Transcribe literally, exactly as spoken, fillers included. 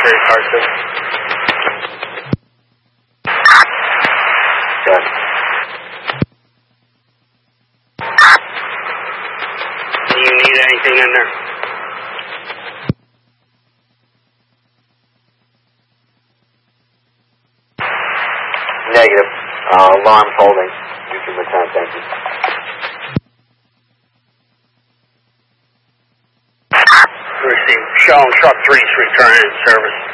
Carry car six. Good. Do you need anything in there? Negative. Uh, alarm's holding. You can return, thank you. Receive. Showing truck three's returning service.